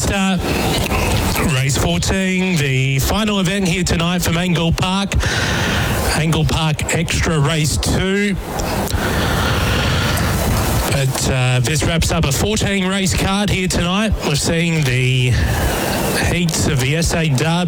start. Race 14, the final event here tonight from Angle Park. Angle Park Extra Race 2. But this wraps up a 14 race card here tonight. We're seeing the heats of the SA Derby.